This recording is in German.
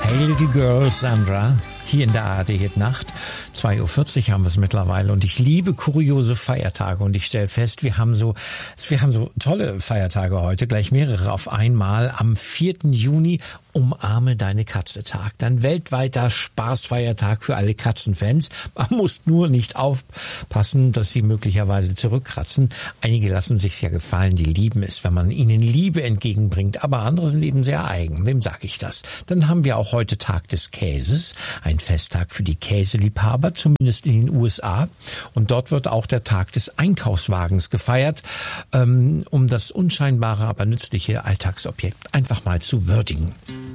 Hey Little Girl, Sandra, hier in der ARD Hit Nacht. 2:40 Uhr haben wir es mittlerweile und ich liebe kuriose Feiertage und ich stelle fest, wir haben so tolle Feiertage heute, gleich mehrere auf einmal. Am 4. Juni Umarme deine Katze Tag. Dann weltweiter Spaßfeiertag für alle Katzenfans. Man muss nur nicht aufpassen, dass sie möglicherweise zurückkratzen. Einige lassen sich's ja gefallen, die lieben es, wenn man ihnen Liebe entgegenbringt, aber andere sind eben sehr eigen. Wem sage ich das? Dann haben wir auch heute Tag des Käses, ein Festtag für die Käseliebhaber, zumindest in den USA. Und dort wird auch der Tag des Einkaufswagens gefeiert, um das unscheinbare, aber nützliche Alltagsobjekt einfach mal zu würdigen.